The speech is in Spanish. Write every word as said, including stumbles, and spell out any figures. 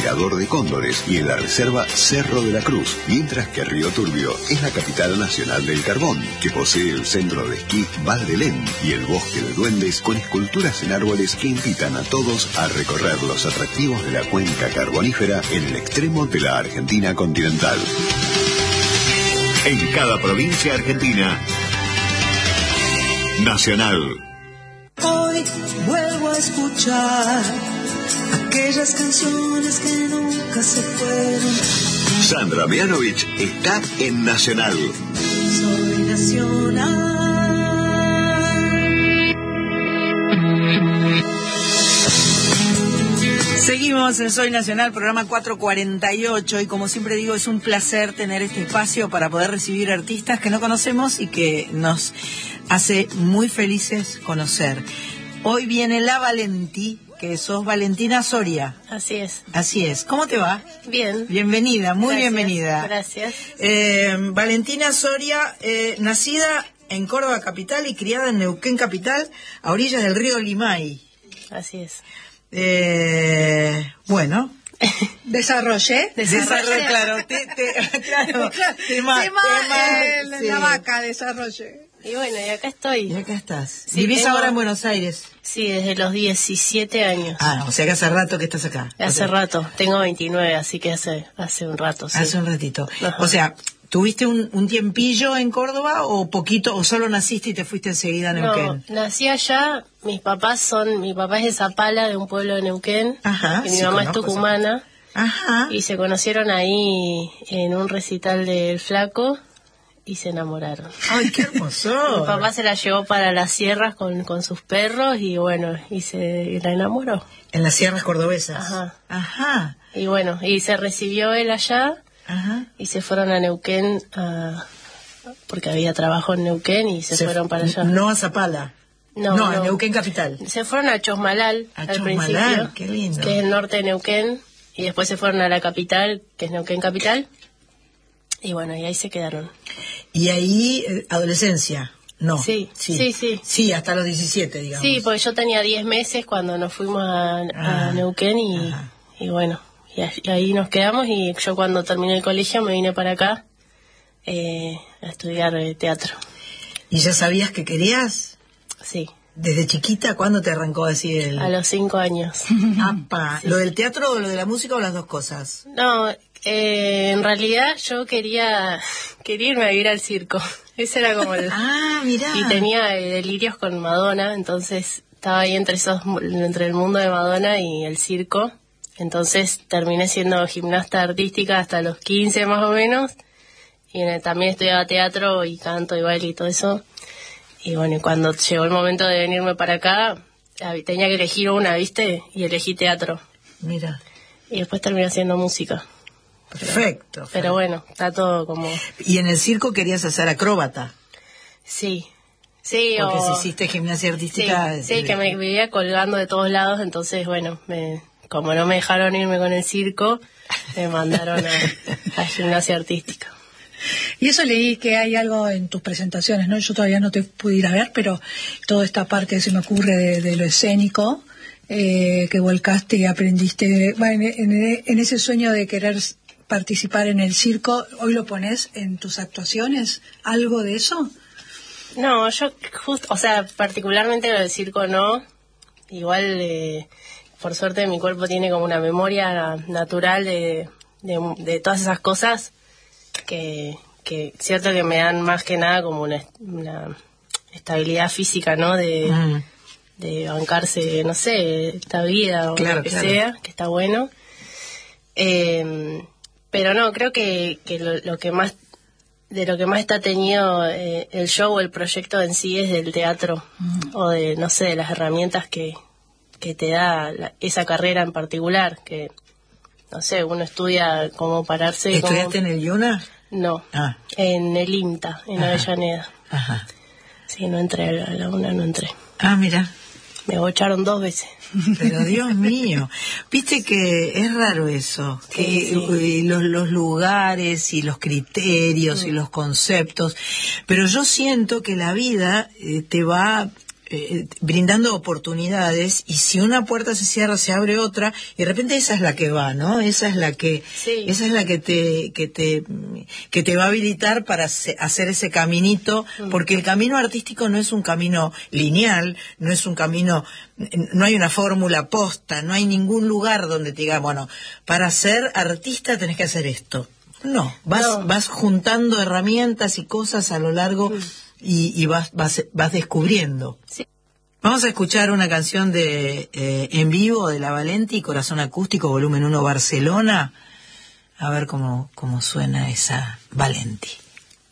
Pescador de Cóndores y en la reserva Cerro de la Cruz, mientras que Río Turbio es la capital nacional del carbón, que posee el centro de esquí Val de Lén y el bosque de duendes con esculturas en árboles que invitan a todos a recorrer los atractivos de la cuenca carbonífera en el extremo de la Argentina continental. En cada provincia argentina, Nacional. Hoy vuelvo a escuchar aquellas canciones que nunca se fueron. Sandra Mianovich está en Nacional. Soy Nacional. Seguimos en Soy Nacional, programa cuatrocientos cuarenta y ocho, y como siempre digo, es un placer tener este espacio para poder recibir artistas que no conocemos y que nos hace muy felices conocer. Hoy viene la Valentí, que sos Valentina Soria. Así es. Así es. ¿Cómo te va? Bien. Bienvenida, muy Gracias, bienvenida. Gracias. Eh, Valentina Soria, eh, nacida en Córdoba capital y criada en Neuquén capital, a orillas del río Limay. Así es. Eh, bueno, Desarrollé. desarrollé, claro, te, te, claro, tema, tema, tema, eh, sí. la vaca, desarrollé. Y bueno, y acá estoy. Y acá estás. Sí, ¿Vivís tengo- ahora en Buenos Aires? Sí, desde los diecisiete años. Ah, o sea que hace rato que estás acá. Hace O sea, rato. Tengo veintinueve, así que hace hace un rato, sí. Hace un ratito. Ajá. O sea, ¿tuviste un, un tiempillo en Córdoba o poquito, o solo naciste y te fuiste enseguida a No, Neuquén? nací allá. Mis papás son... Mi papá es de Zapala, de un pueblo de Neuquén. Ajá, Y mi sí, mamá es conozco tucumana. Ajá. Y se conocieron ahí en un recital del Flaco y se enamoraron. Ay, qué hermoso. Mi papá se la llevó para las sierras con, con sus perros y bueno, y se y la enamoró. En las sierras cordobesas. Ajá. Ajá. Y bueno, y se recibió él allá Ajá. y se fueron a Neuquén a, porque había trabajo en Neuquén y se, fueron para allá. No a Zapala. No, no, a no. Neuquén capital. Se fueron a Chosmalal A al Chosmalal, principio, qué lindo. que es el norte de Neuquén, y después se fueron a la capital, que es Neuquén capital. Y bueno, y ahí se quedaron. Y ahí, eh, adolescencia. No. Sí, sí, sí. Sí, hasta los diecisiete, digamos. Sí, porque yo tenía diez meses cuando nos fuimos a, a Ah, Neuquén y, ajá. y bueno, y, a- y ahí nos quedamos y yo cuando terminé el colegio me vine para acá eh, a estudiar eh, teatro. ¿Y ya sabías que querías? Sí, ¿Desde chiquita? ¿Cuándo te arrancó así el...? a los cinco años. Apa, ¿lo del teatro o lo de la música o las dos cosas? No, eh, en realidad yo quería, quería irme a vivir al circo. Ese era como el... Ah, mirá. Y tenía eh, delirios con Madonna, entonces estaba ahí entre esos entre el mundo de Madonna y el circo. Entonces terminé siendo gimnasta artística hasta los quince más o menos. Y en el- también estudiaba teatro y canto y baile y todo eso. Y bueno, y cuando llegó el momento de venirme para acá, hab- tenía que elegir una, ¿viste? Y elegí teatro. Mira, Y después terminé haciendo música. perfecto. Pero bueno, está todo como... ¿Y en el circo querías hacer acróbata? Sí, sí, Porque o... si hiciste gimnasia Sí, artística... sí, eh, que me vivía colgando de todos lados, entonces, bueno, me, como no me dejaron irme con el circo, me mandaron a, a gimnasia artística. Y eso leí que hay algo en tus presentaciones, ¿no? Yo todavía no te pude ir a ver, pero toda esta parte se me ocurre de, de lo escénico, eh, que volcaste y aprendiste, bueno, en, en- en ese sueño de querer s- participar en el circo, ¿hoy lo pones en tus actuaciones? ¿Algo de eso? No, yo justo, o sea, particularmente lo del circo no, igual, eh, por suerte mi cuerpo tiene como una memoria natural de, de, de todas esas cosas que, que cierto que me dan más que nada como una, una estabilidad física, ¿no? De, Mm. de bancarse, no sé, esta vida o Claro, lo que claro. sea, que está bueno. Eh, pero no, creo que, que lo, lo que más, de lo que más está teñido eh, el show o el proyecto en sí es del teatro, o de, no sé, de las herramientas que, que te da la- esa carrera en particular, que, no sé, uno estudia cómo pararse. cómo- ¿Estudiaste en el Yuna? No, Ah, en el INTA, en Ajá. Avellaneda. ajá. Sí, no entré a la, a la una, no entré. Ah, mira. Me bocharon dos veces. Pero Dios mío, viste que es raro eso, que Sí, sí. eh, los, los lugares y los criterios y los conceptos, pero yo siento que la vida eh, te va eh, brindando oportunidades, y si una puerta se cierra se abre otra, y de repente esa es la que va, ¿no? Esa es la que Sí. esa es la que te que te que te va a habilitar para hace- hacer ese caminito, porque el camino artístico no es un camino lineal, no es un camino, no hay una fórmula posta, no hay ningún lugar donde te diga, bueno, para ser artista tenés que hacer esto. No, vas No. vas juntando herramientas y cosas a lo largo, y, y vas, vas vas descubriendo. Sí. Vamos a escuchar una canción de eh, en vivo de La Valenti, Corazón Acústico, volumen uno, Barcelona. A ver cómo, cómo suena esa Valenti.